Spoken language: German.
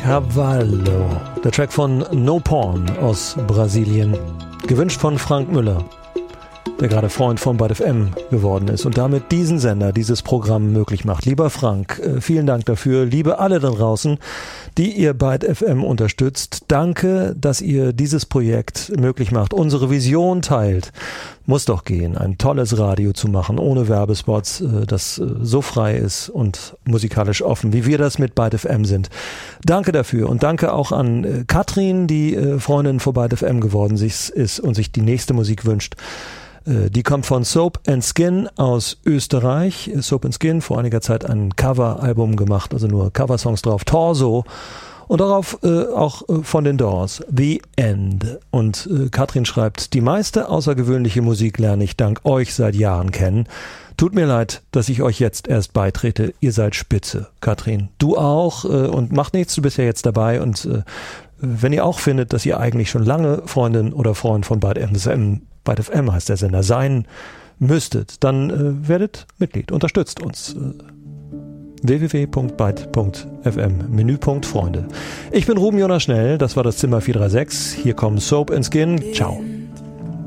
Cavallo, der Track von No Porn aus Brasilien, gewünscht von Frank Müller, der gerade Freund von Byte FM geworden ist und damit diesen Sender, dieses Programm möglich macht. Lieber Frank, vielen Dank dafür. Liebe alle da draußen, die ihr Byte FM unterstützt. Danke, dass ihr dieses Projekt möglich macht, unsere Vision teilt. Muss doch gehen, ein tolles Radio zu machen, ohne Werbespots, das so frei ist und musikalisch offen, wie wir das mit Byte FM sind. Danke dafür und danke auch an Katrin, die Freundin von Byte FM geworden ist und sich die nächste Musik wünscht. Die kommt von Soap & Skin aus Österreich. Soap & Skin, vor einiger Zeit ein Cover-Album gemacht, also nur Coversongs drauf. Torso. Und darauf auch von den Doors, The End. Und Katrin schreibt, die meiste außergewöhnliche Musik lerne ich dank euch seit Jahren kennen. Tut mir leid, dass ich euch jetzt erst beitrete. Ihr seid spitze, Katrin. Du auch und macht nichts, du bist ja jetzt dabei. Und wenn ihr auch findet, dass ihr eigentlich schon lange Freundin oder Freund von Byte FM heißt der Sender, sein müsstet, dann werdet Mitglied, unterstützt uns. www.byte.fm, Menüpunkt Freunde. Ich bin Ruben Jonas Schnell, das war das Zimmer 436. Hier kommen Soap & Skin. Ciao.